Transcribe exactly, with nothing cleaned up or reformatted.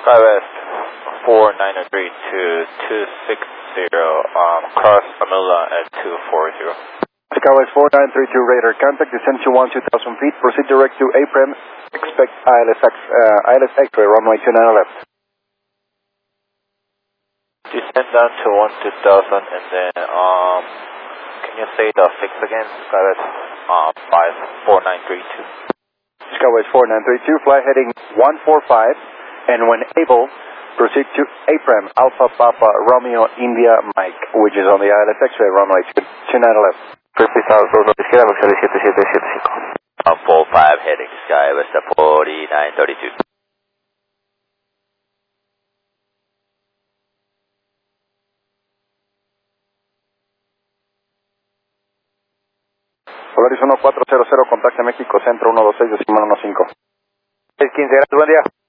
SkyWest four nine three two two six zero, um, cross Amula at two four zero. SkyWest four nine three two radar contact, descend to one two thousand feet, proceed direct to A P R E M, expect I L S, uh, I L S X-ray, runway two nine left. Descend down to one two thousand and then, um, can you say the fix again? SkyWest uh, five four nine three two. SkyWest four nine three two, fly heading one four five, and when able, proceed to A P R E M, Alpha Papa Romeo India Mike, which is on the I L S X-ray, runway two nine left. fifty thousand, izquierda, Maxwell siete siete siete cinco. one four five heading SkyWest forty-nine thirty-two. Polaris uno cuatro cero cero, contacta México Centro uno dos seis, decimal uno cinco. seis quince, gracias, buen día.